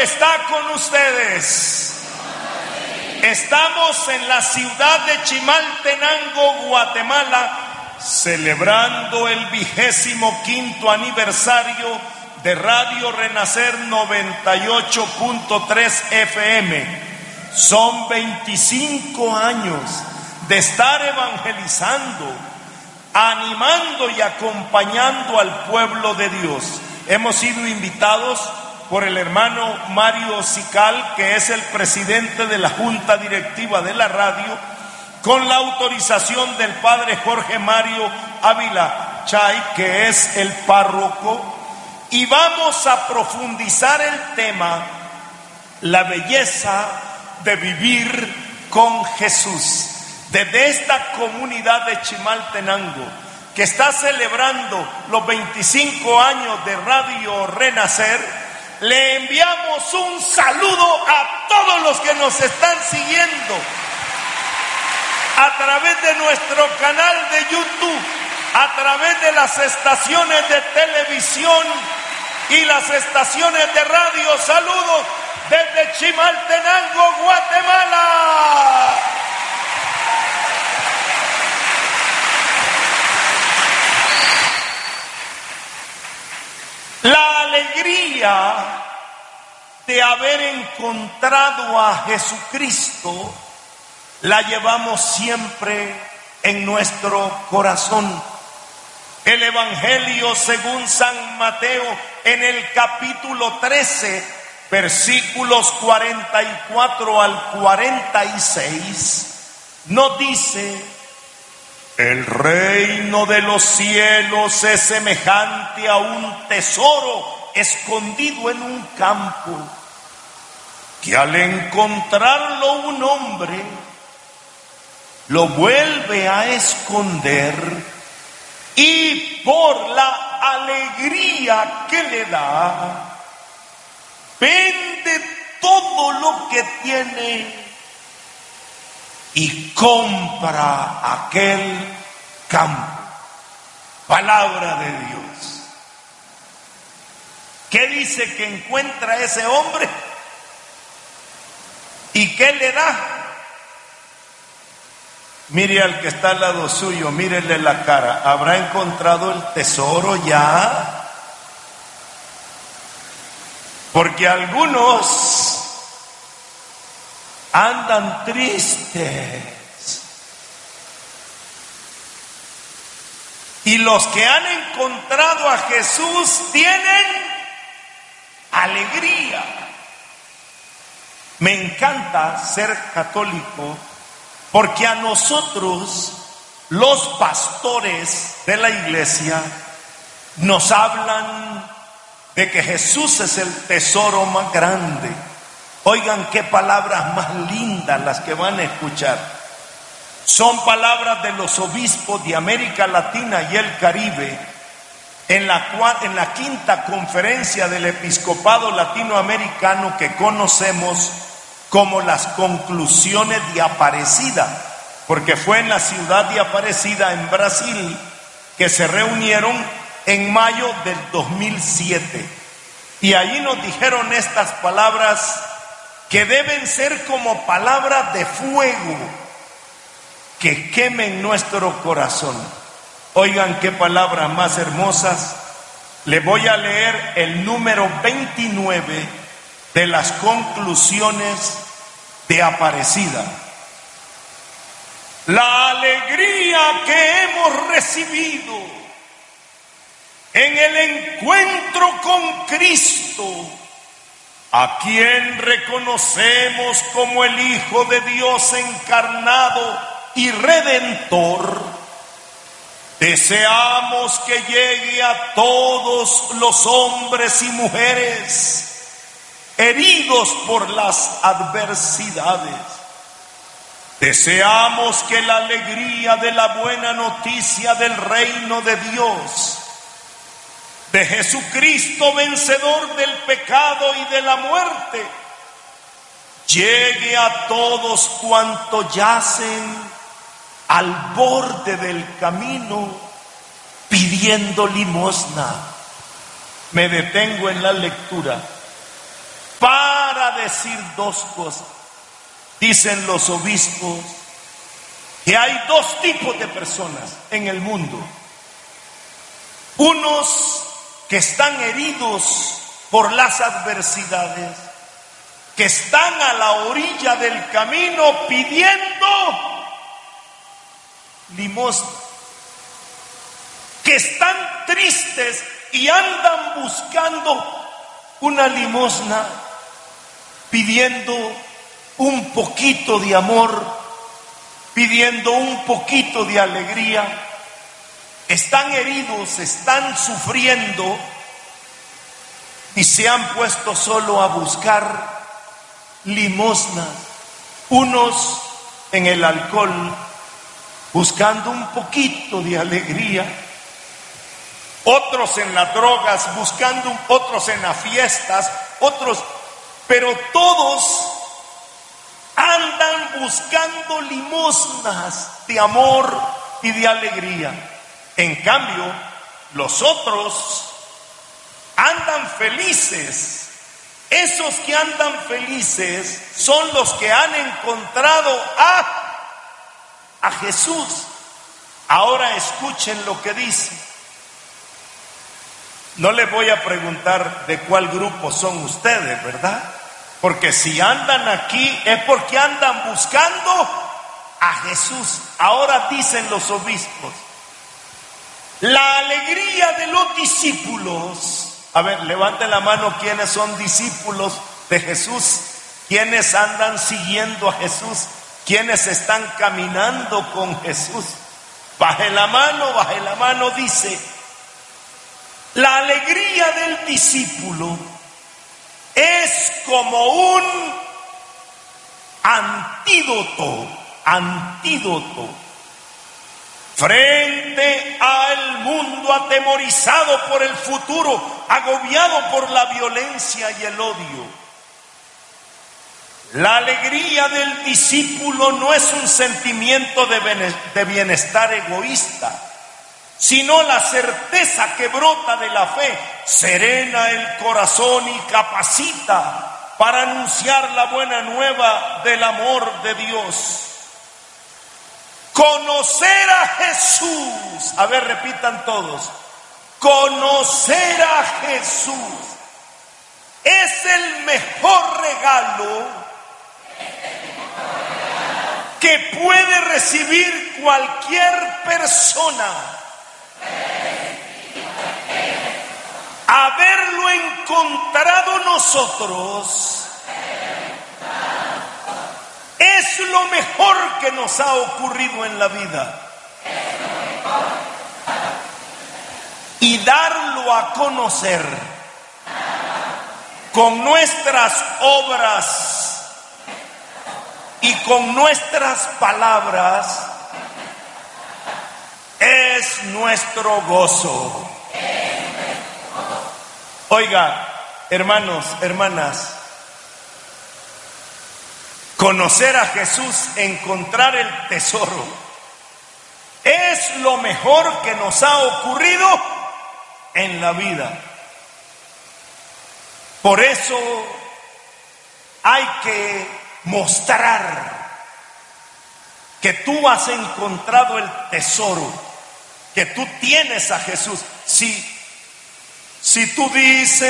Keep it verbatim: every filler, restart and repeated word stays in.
está con ustedes. Estamos en la ciudad de Chimaltenango, Guatemala, celebrando el vigésimo quinto aniversario de Radio Renacer noventa y ocho punto tres F M. Son veinticinco años de estar evangelizando, animando y acompañando al pueblo de Dios. Hemos sido invitados por el hermano Mario Sical, que es el presidente de la Junta Directiva de la radio, con la autorización del padre Jorge Mario Ávila Chay, que es el párroco, y vamos a profundizar el tema, la belleza de vivir con Jesús. Desde esta comunidad de Chimaltenango, que está celebrando los veinticinco años de Radio Renacer, le enviamos un saludo a todos los que nos están siguiendo a través de nuestro canal de YouTube, a través de las estaciones de televisión y las estaciones de radio. Saludos desde Chimaltenango, Guatemala. La alegría de haber encontrado a Jesucristo la llevamos siempre en nuestro corazón. El Evangelio según San Mateo, en el capítulo trece, versículos cuarenta y cuatro al cuarenta y seis, nos dice: el reino de los cielos es semejante a un tesoro escondido en un campo, que al encontrarlo un hombre lo vuelve a esconder, y por la alegría que le da, vende todo lo que tiene y compra aquel campo. Palabra de Dios. ¿Qué dice que encuentra ese hombre? ¿Y qué le da? Mire al que está al lado suyo, mírele la cara. ¿Habrá encontrado el tesoro ya? Porque algunos andan tristes, y los que han encontrado a Jesús tienen alegría. Me encanta ser católico, porque a nosotros, los pastores de la iglesia, nos hablan de que Jesús es el tesoro más grande. Oigan qué palabras más lindas las que van a escuchar. Son palabras de los obispos de América Latina y el Caribe, en la, cual, en la quinta conferencia del episcopado latinoamericano, que conocemos como las conclusiones de Aparecida, porque fue en la ciudad de Aparecida, en Brasil, que se reunieron en mayo del dos mil siete. Y allí nos dijeron estas palabras, que deben ser como palabras de fuego que quemen nuestro corazón. Oigan qué palabras más hermosas. Le voy a leer el número veintinueve de las conclusiones de Aparecida. La alegría que hemos recibido en el encuentro con Cristo, a quien reconocemos como el Hijo de Dios encarnado y Redentor, deseamos que llegue a todos los hombres y mujeres heridos por las adversidades. Deseamos que la alegría de la buena noticia del reino de Dios, de Jesucristo vencedor del pecado y de la muerte, llegue a todos cuantos yacen al borde del camino pidiendo limosna. Me detengo en la lectura. Para a decir dos cosas. Dicen los obispos que hay dos tipos de personas en el mundo. Unos que están heridos por las adversidades, que están a la orilla del camino pidiendo limosna, que están tristes y andan buscando una limosna, pidiendo un poquito de amor, pidiendo un poquito de alegría. Están heridos, están sufriendo y se han puesto solo a buscar limosnas. Unos en el alcohol, buscando un poquito de alegría. Otros en las drogas, buscando, otros en las fiestas, otros, pero todos andan buscando limosnas de amor y de alegría. En cambio, los otros andan felices. Esos que andan felices son los que han encontrado a, a Jesús. Ahora escuchen lo que dice. No les voy a preguntar de cuál grupo son ustedes, ¿verdad? Porque si andan aquí es porque andan buscando a Jesús. Ahora dicen los obispos, la alegría de los discípulos. A ver, levanten la mano quienes son discípulos de Jesús, quienes andan siguiendo a Jesús, quienes están caminando con Jesús. Baje la mano, baje la mano, dice, la alegría del discípulo es como un antídoto, antídoto, frente al mundo atemorizado por el futuro, agobiado por la violencia y el odio. La alegría del discípulo no es un sentimiento de bienestar egoísta, sino la certeza que brota de la fe, serena el corazón y capacita para anunciar la buena nueva del amor de Dios. Conocer a Jesús, a ver, repitan todos, conocer a Jesús es el mejor regalo que puede recibir cualquier persona. Haberlo encontrado nosotros es lo mejor que nos ha ocurrido en la vida. Y darlo a conocer con nuestras obras y con nuestras palabras es nuestro gozo. Oiga, hermanos, hermanas, conocer a Jesús, encontrar el tesoro, es lo mejor que nos ha ocurrido en la vida. Por eso hay que mostrar que tú has encontrado el tesoro, que tú tienes a Jesús. Si, si tú dices